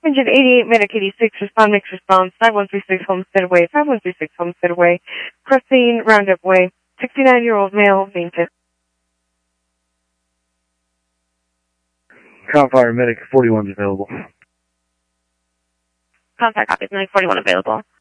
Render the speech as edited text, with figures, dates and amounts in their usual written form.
588 Medic 86, respond, mix response, 5136 Homestead Way, 5136 Homestead Way, crossing Roundup Way, 69-year-old male, fainted. Fire Medic 41 is available. Contact office 941 available.